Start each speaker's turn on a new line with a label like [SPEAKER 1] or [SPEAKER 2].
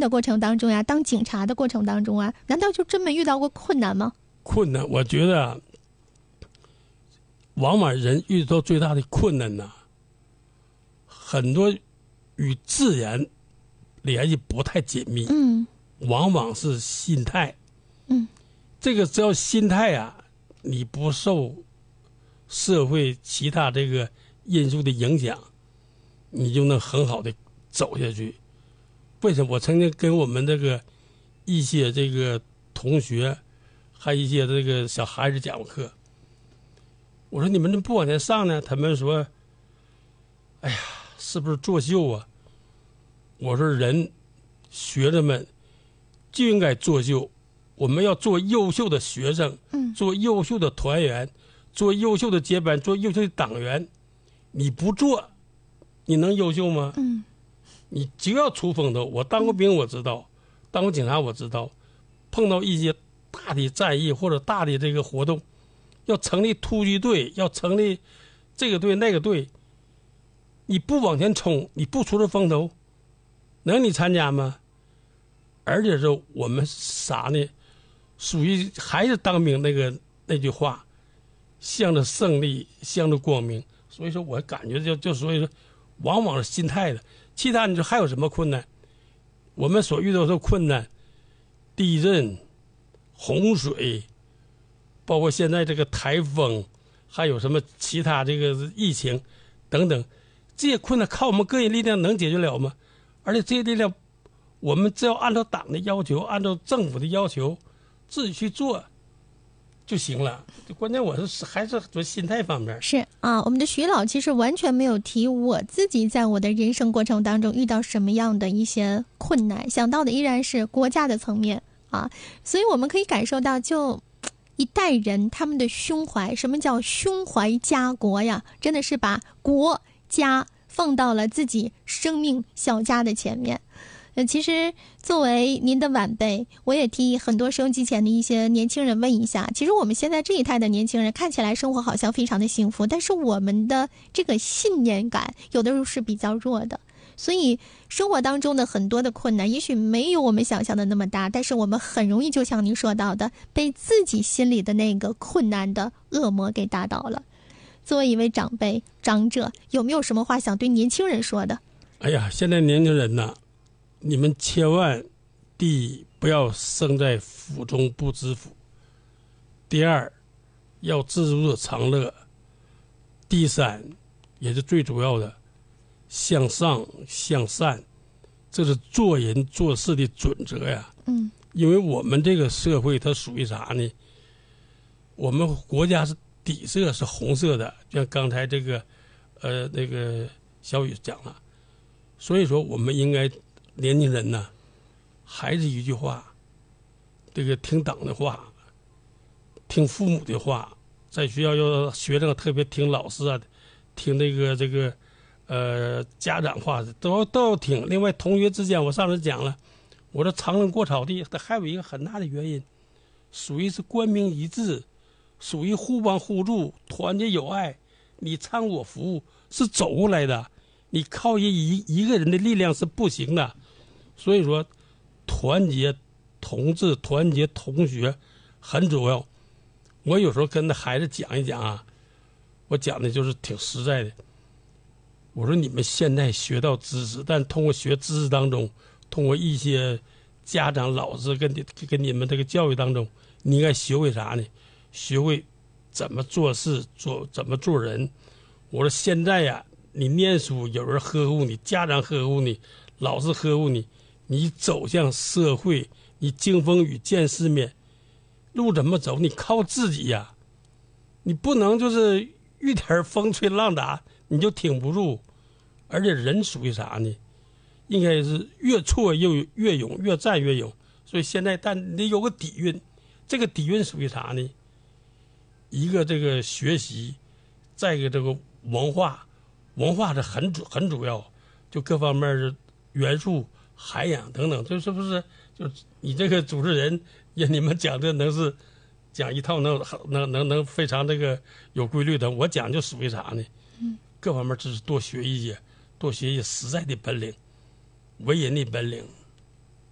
[SPEAKER 1] 的过程当中呀，当警察的过程当中啊，难道就真没遇到过困难吗？
[SPEAKER 2] 困难，我觉得往往人遇到最大的困难呢，很多与自然联系不太紧密，往往是心态，这个只要心态啊，你不受社会其他这个因素的影响，你就能很好的走下去。为什么？我曾经跟我们这个一些这个同学，还一些这个小孩子讲过课，我说你们怎么不往前上呢？他们说，哎呀，是不是作秀啊？我说学生们就应该作秀，我们要做优秀的学生，做优秀的团员，做优秀的接班，做优秀的党员。你不做，你能优秀吗？你就要出风头。我当过兵，我知道；当过警察，我知道。碰到一些大的战役或者大的这个活动，要成立突击队，要成立这个队那个队，你不往前冲，你不出这风头，能你参加吗？而且是我们啥呢？属于还是当兵那句话，向着胜利，向着光明。所以说我感觉所以说，往往是心态的。其他你说还有什么困难？我们所遇到的困难，地震、洪水，包括现在这个台风，还有什么其他这个疫情等等，这些困难靠我们个人力量能解决了吗？而且这些力量，我们只要按照党的要求，按照政府的要求，自己去做就行了。关键我是还是说心态方面。
[SPEAKER 1] 是啊，我们的徐老其实完全没有提我自己在我的人生过程当中遇到什么样的一些困难，想到的依然是国家的层面啊，所以我们可以感受到，就一代人他们的胸怀，什么叫胸怀家国呀？真的是把国家放到了自己生命小家的前面。其实作为您的晚辈，我也替很多收音机前的一些年轻人问一下，其实我们现在这一代的年轻人看起来生活好像非常的幸福，但是我们的这个信念感有的时候是比较弱的，所以生活当中的很多的困难也许没有我们想象的那么大，但是我们很容易就像您说到的，被自己心里的那个困难的恶魔给打倒了。作为一位长辈长者，有没有什么话想对年轻人说的？
[SPEAKER 2] 哎呀，现在年轻人呐，你们千万，第一不要生在福中不知福，第二要知足者常乐，第三也是最主要的，向上向善，这是做人做事的准则呀。因为我们这个社会它属于啥呢？我们国家是底色是红色的，就像刚才这个那个小雨讲了，所以说我们应该年轻人呢，还是一句话，这个听党的话，听父母的话，在学校要学生特别听老师啊，听这个家长话都要听。另外同学之间，我上次讲了，我说常人过草地，它还有一个很大的原因，属于是官兵一致，属于互帮互助，团结友爱，你搀我扶是走过来的，你靠一个人的力量是不行的。所以说团结同志，团结同学很重要。我有时候跟那孩子讲一讲啊，我讲的就是挺实在的。我说你们现在学到知识，但通过学知识当中，通过一些家长老师跟你们这个教育当中，你应该学会啥呢？学会怎么做事，怎么做人。我说现在呀，你念书有人呵护你，家长呵护你，老师呵护你，你走向社会，你经风雨见世面，路怎么走？你靠自己呀，你不能就是遇点风吹浪打你就挺不住。而且人属于啥呢？应该是越挫越勇，越战越勇。所以现在，但你得有个底蕴，这个底蕴属于啥呢？一个这个学习，再一个这个文化是很主要，就各方面是元素、涵养等等，这是不是？就你这个主持人，你们讲的能是讲一套能非常这个有规律的，我讲就属于啥呢？各方面知识多学一些，多学一些实在的本领，为人的本领。